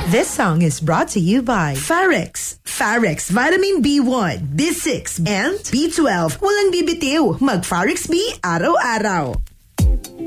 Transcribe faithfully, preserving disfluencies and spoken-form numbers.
This song is brought to you by Farex. Farex Vitamin B one, B six, and B twelve. Walang bibitiw. Mag Farex B araw-araw.